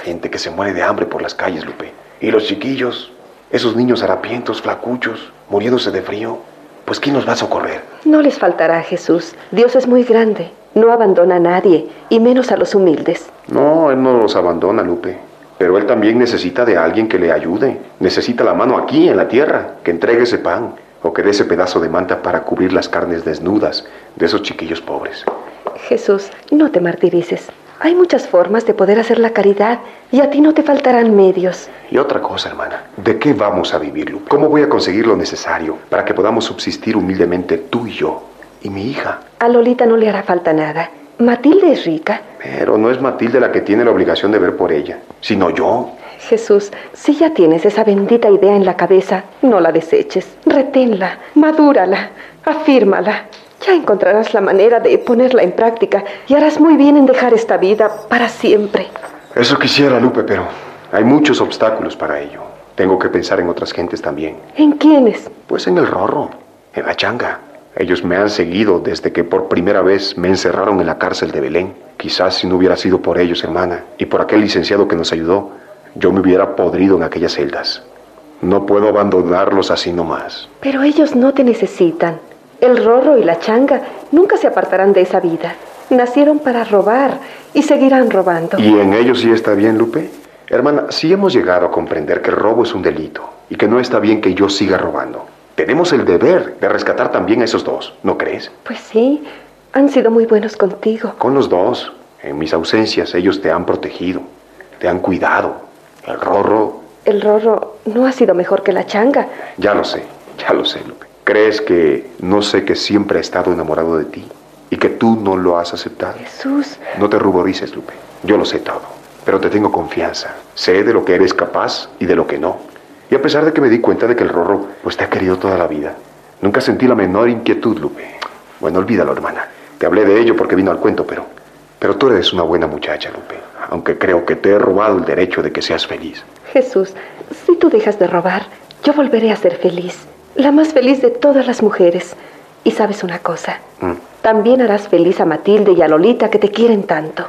gente que se muere de hambre por las calles, Lupe. Y los chiquillos, esos niños harapientos, flacuchos, muriéndose de frío. Pues ¿quién nos va a socorrer? No les faltará, Jesús. Dios es muy grande. No abandona a nadie, y menos a los humildes. No, Él no los abandona, Lupe. Pero Él también necesita de alguien que le ayude. Necesita la mano aquí, en la tierra, que entregue ese pan, o que dé ese pedazo de manta para cubrir las carnes desnudas de esos chiquillos pobres. Jesús, no te martirices. Hay muchas formas de poder hacer la caridad, y a ti no te faltarán medios. Y otra cosa, hermana, ¿de qué vamos a vivir, Lupe? ¿Cómo voy a conseguir lo necesario para que podamos subsistir humildemente tú y yo, y mi hija? A Lolita no le hará falta nada. Matilde es rica. Pero no es Matilde la que tiene la obligación de ver por ella, sino yo. Jesús, si ya tienes esa bendita idea en la cabeza, no la deseches. Reténla, madúrala, afírmala. Ya encontrarás la manera de ponerla en práctica y harás muy bien en dejar esta vida para siempre. Eso quisiera, Lupe, pero hay muchos obstáculos para ello. Tengo que pensar en otras gentes también. ¿En quiénes? Pues en el Rorro, en la Changa. Ellos me han seguido desde que por primera vez me encerraron en la cárcel de Belén. Quizás si no hubiera sido por ellos, hermana, y por aquel licenciado que nos ayudó, yo me hubiera podrido en aquellas celdas. No puedo abandonarlos así nomás. Pero ellos no te necesitan. El Rorro y la Changa nunca se apartarán de esa vida. Nacieron para robar y seguirán robando. ¿Y en ellos sí está bien, Lupe? Hermana, si hemos llegado a comprender que el robo es un delito y que no está bien que yo siga robando, tenemos el deber de rescatar también a esos dos, ¿no crees? Pues sí, han sido muy buenos contigo. Con los dos. En mis ausencias ellos te han protegido, te han cuidado. El Rorro no ha sido mejor que la Changa. Ya lo sé, Lupe. ¿Crees que no sé que siempre he estado enamorado de ti y que tú no lo has aceptado? Jesús. No te ruborices, Lupe. Yo lo sé todo, pero te tengo confianza. Sé de lo que eres capaz y de lo que no. Y a pesar de que me di cuenta de que el Rorro pues te ha querido toda la vida, nunca sentí la menor inquietud, Lupe. Bueno, olvídalo, hermana. Te hablé de ello porque vino al cuento, pero tú eres una buena muchacha, Lupe. Aunque creo que te he robado el derecho de que seas feliz. Jesús, si tú dejas de robar, yo volveré a ser feliz. La más feliz de todas las mujeres. Y sabes una cosa, también harás feliz a Matilde y a Lolita, que te quieren tanto.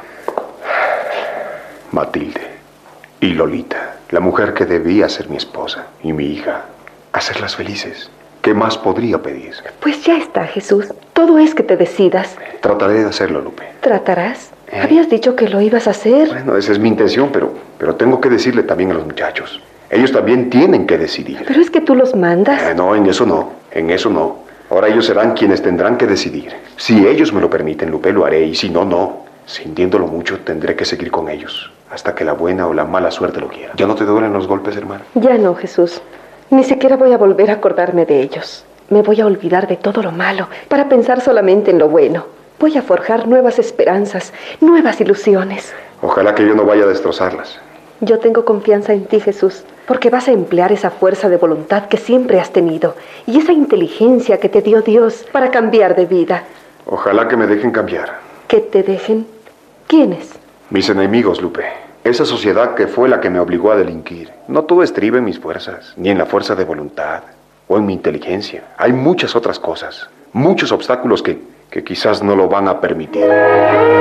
Matilde y Lolita, la mujer que debía ser mi esposa y mi hija, hacerlas felices. ¿Qué más podría pedir? Pues ya está, Jesús. Todo es que te decidas. Trataré de hacerlo, Lupe. ¿Tratarás? Habías dicho que lo ibas a hacer. Bueno, esa es mi intención, pero tengo que decirle también a los muchachos. Ellos también tienen que decidir. Pero es que tú los mandas. No, en eso no. Ahora ellos serán quienes tendrán que decidir. Si ellos me lo permiten, Lupe, lo haré, y si no, no. Sintiéndolo mucho, tendré que seguir con ellos, hasta que la buena o la mala suerte lo quiera. ¿Ya no te duelen los golpes, hermano? Ya no, Jesús. Ni siquiera voy a volver a acordarme de ellos. Me voy a olvidar de todo lo malo, para pensar solamente en lo bueno. Voy a forjar nuevas esperanzas, nuevas ilusiones. Ojalá que yo no vaya a destrozarlas. Yo tengo confianza en ti, Jesús, porque vas a emplear esa fuerza de voluntad que siempre has tenido y esa inteligencia que te dio Dios para cambiar de vida. Ojalá que me dejen cambiar. ¿Que te dejen? ¿Quiénes? Mis enemigos, Lupe. Esa sociedad que fue la que me obligó a delinquir. No todo estriba en mis fuerzas, ni en la fuerza de voluntad, o en mi inteligencia. Hay muchas otras cosas, muchos obstáculos que quizás no lo van a permitir.